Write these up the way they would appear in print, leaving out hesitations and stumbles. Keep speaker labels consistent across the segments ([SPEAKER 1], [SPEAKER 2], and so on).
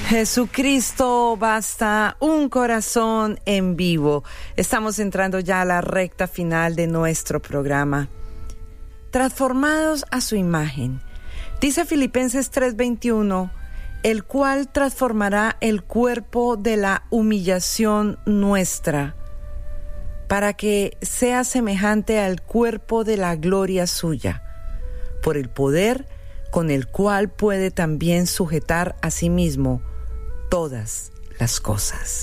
[SPEAKER 1] Jesucristo basta, un corazón en vivo. Estamos entrando ya a la recta final de nuestro programa. Transformados a su imagen. Dice Filipenses 3:21, el cual transformará el cuerpo de la humillación nuestra, para que sea semejante al cuerpo de la gloria suya, por el poder con el cual puede también sujetar a sí mismo todas las cosas.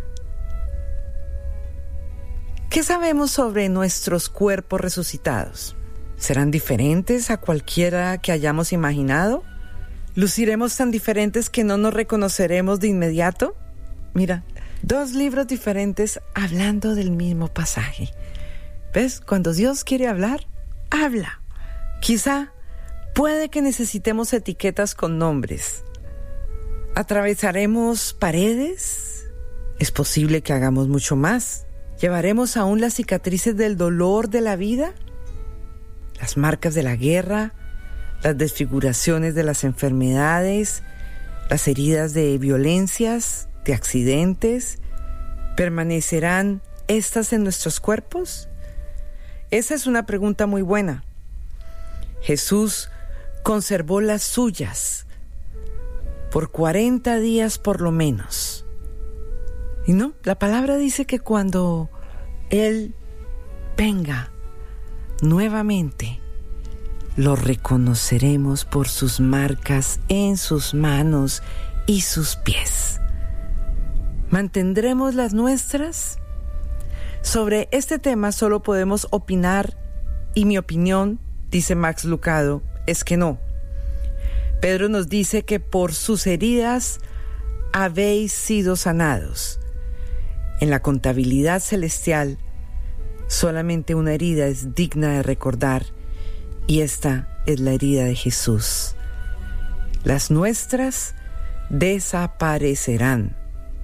[SPEAKER 1] ¿Qué sabemos sobre nuestros cuerpos resucitados? ¿Serán diferentes a cualquiera que hayamos imaginado? ¿Luciremos tan diferentes que no nos reconoceremos de inmediato? Mira, 2 libros diferentes hablando del mismo pasaje. ¿Ves? Cuando Dios quiere hablar, habla. Quizá puede que necesitemos etiquetas con nombres. ¿Atravesaremos paredes? Es posible que hagamos mucho más. ¿Llevaremos aún las cicatrices del dolor de la vida? ¿Las marcas de la guerra? ¿Las desfiguraciones de las enfermedades? ¿Las heridas de violencias, de accidentes? ¿Permanecerán estas en nuestros cuerpos? Esa es una pregunta muy buena. Jesús conservó las suyas por 40 días por lo menos. Y no, la palabra dice que cuando Él venga nuevamente, lo reconoceremos por sus marcas en sus manos y sus pies. ¿Mantendremos las nuestras? Sobre este tema solo podemos opinar, y mi opinión, dice Max Lucado, es que no. Pedro nos dice que por sus heridas habéis sido sanados. En la contabilidad celestial, solamente una herida es digna de recordar, y esta es la herida de Jesús. Las nuestras desaparecerán.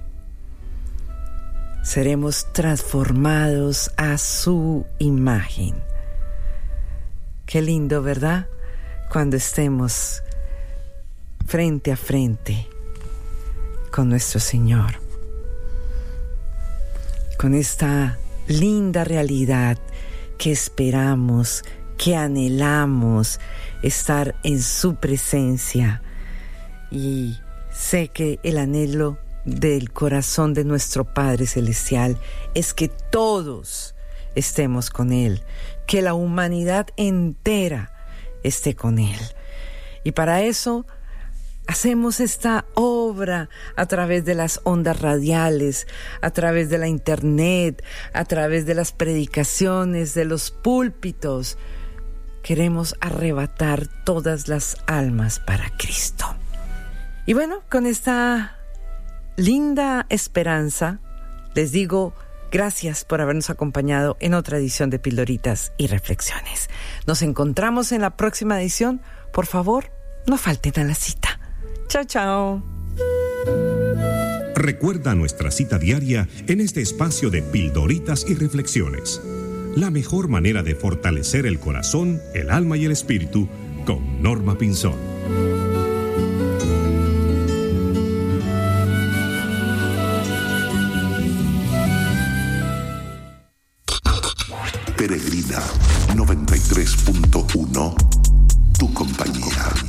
[SPEAKER 1] Seremos transformados a su imagen. Qué lindo, ¿verdad? Cuando estemos frente a frente con nuestro Señor, con esta linda realidad que esperamos, que anhelamos estar en su presencia. Y sé que el anhelo del corazón de nuestro Padre Celestial es que todos estemos con Él, que la humanidad entera esté con Él. Y para eso hacemos esta obra a través de las ondas radiales, a través de la internet, a través de las predicaciones, de los púlpitos. Queremos arrebatar todas las almas para Cristo. Y bueno, con esta linda esperanza, les digo gracias por habernos acompañado en otra edición de Pildoritas y Reflexiones. Nos encontramos en la próxima edición. Por favor, no falten a la cita. Chao, chao.
[SPEAKER 2] Recuerda nuestra cita diaria en este espacio de Pildoritas y Reflexiones. La mejor manera de fortalecer el corazón, el alma y el espíritu con Norma Pinzón.
[SPEAKER 3] Peregrina 93.1